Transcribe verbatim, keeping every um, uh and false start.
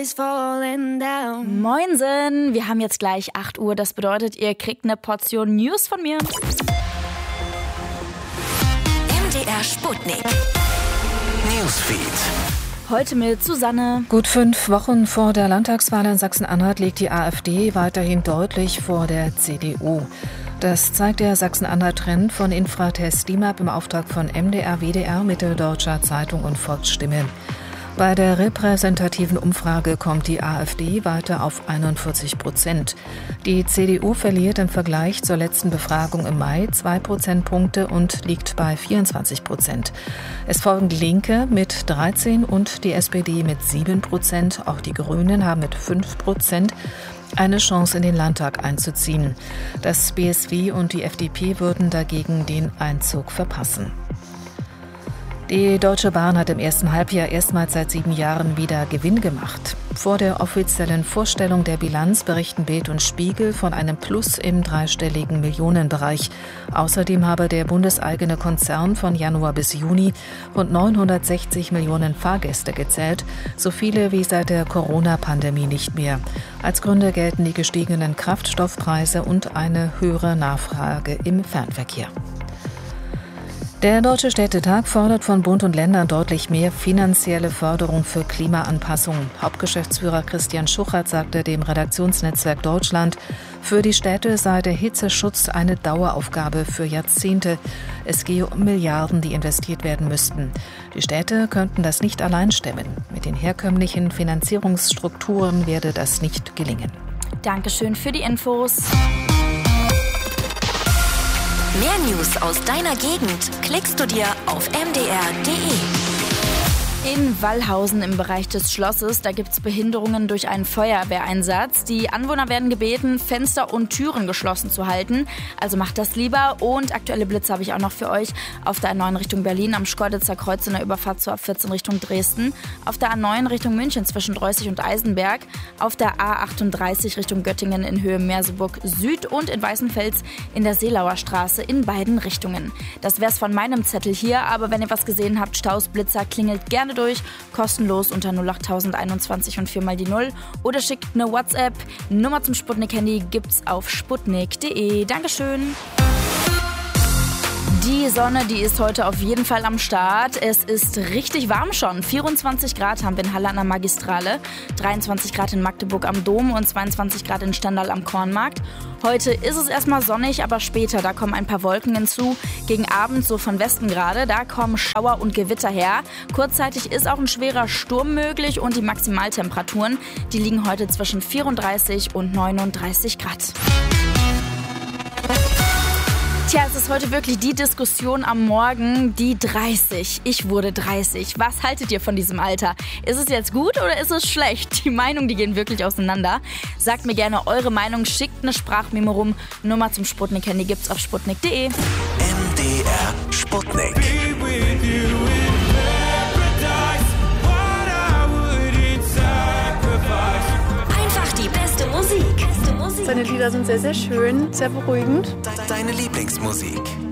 Moinsen, wir haben jetzt gleich acht Uhr, das bedeutet, ihr kriegt eine Portion News von mir. M D R Sputnik Newsfeed. Heute mit Susanne. Gut fünf Wochen vor der Landtagswahl in Sachsen-Anhalt liegt die AfD weiterhin deutlich vor der C D U. Das zeigt der Sachsen-Anhalt-Trend von Infratest DIMAP im Auftrag von M D R, W D R, Mitteldeutscher Zeitung und Volksstimme. Bei der repräsentativen Umfrage kommt die AfD weiter auf einundvierzig Prozent. Die C D U verliert im Vergleich zur letzten Befragung im Mai zwei Prozentpunkte und liegt bei vierundzwanzig Prozent. Es folgen die Linke mit dreizehn und die S P D mit sieben Prozent. Auch die Grünen haben mit fünf Prozent eine Chance, in den Landtag einzuziehen. Das B S W und die F D P würden dagegen den Einzug verpassen. Die Deutsche Bahn hat im ersten Halbjahr erstmals seit sieben Jahren wieder Gewinn gemacht. Vor der offiziellen Vorstellung der Bilanz berichten Bild und Spiegel von einem Plus im dreistelligen Millionenbereich. Außerdem habe der bundeseigene Konzern von Januar bis Juni rund neunhundertsechzig Millionen Fahrgäste gezählt, so viele wie seit der Corona-Pandemie nicht mehr. Als Gründe gelten die gestiegenen Kraftstoffpreise und eine höhere Nachfrage im Fernverkehr. Der Deutsche Städtetag fordert von Bund und Ländern deutlich mehr finanzielle Förderung für Klimaanpassung. Hauptgeschäftsführer Christian Schuchert sagte dem Redaktionsnetzwerk Deutschland, für die Städte sei der Hitzeschutz eine Daueraufgabe für Jahrzehnte. Es gehe um Milliarden, die investiert werden müssten. Die Städte könnten das nicht allein stemmen. Mit den herkömmlichen Finanzierungsstrukturen werde das nicht gelingen. Dankeschön für die Infos. Mehr News aus deiner Gegend klickst du dir auf m d r punkt d e. In Wallhausen im Bereich des Schlosses, da gibt es Behinderungen durch einen Feuerwehreinsatz. Die Anwohner werden gebeten, Fenster und Türen geschlossen zu halten. Also macht das lieber. Und aktuelle Blitze habe ich auch noch für euch. Auf der A neun Richtung Berlin am Schkeuditzer Kreuz in der Überfahrt zur A vierzehn Richtung Dresden. Auf der A neun Richtung München zwischen Dreußig und Eisenberg. Auf der A achtunddreißig Richtung Göttingen in Höhe Merseburg Süd und in Weißenfels in der Seelauer Straße in beiden Richtungen. Das wär's von meinem Zettel hier. Aber wenn ihr was gesehen habt, Staus, Blitzer, klingelt gerne durch, kostenlos unter null acht einundzwanzig und vier mal die null oder schickt eine WhatsApp. Nummer zum Sputnik-Handy gibt's auf sputnik punkt d e. Dankeschön. Die Sonne, die ist heute auf jeden Fall am Start. Es ist richtig warm schon. vierundzwanzig Grad haben wir in Halle an der Magistrale, dreiundzwanzig Grad in Magdeburg am Dom und zweiundzwanzig Grad in Stendal am Kornmarkt. Heute ist es erstmal sonnig, aber später, da kommen ein paar Wolken hinzu. Gegen Abend, so von Westen gerade, da kommen Schauer und Gewitter her. Kurzzeitig ist auch ein schwerer Sturm möglich und die Maximaltemperaturen, die liegen heute zwischen vierunddreißig und neununddreißig Grad. Tja, es ist heute wirklich die Diskussion am Morgen, die dreißig. Ich wurde dreißig. Was haltet ihr von diesem Alter? Ist es jetzt gut oder ist es schlecht? Die Meinungen, die gehen wirklich auseinander. Sagt mir gerne eure Meinung, schickt eine Sprachmemo rum. Nummer zum Sputnik-Handy gibt's auf sputnik punkt d e. M D R Sputnik. Einfach die beste Musik. Seine Lieder sind sehr, sehr schön, sehr beruhigend. Deine Lieblingsmusik.